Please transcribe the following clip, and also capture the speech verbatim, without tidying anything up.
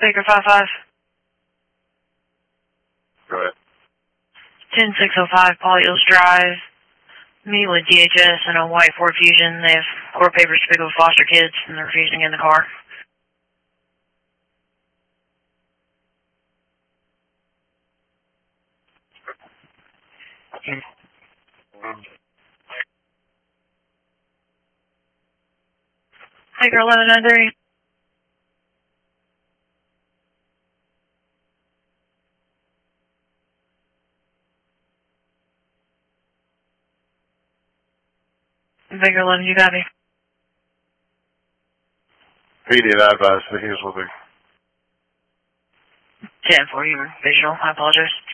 Baker five five. Go ahead. ten six oh five Paul Eels Drive. Me with D H S and a white Ford Fusion. They have court papers to pick up foster kids and they're refusing in the car. Baker eleven nine thirty. Baker eleven, you got me. P D and I advise the Hughes will be. ten four, you were visual. I apologize.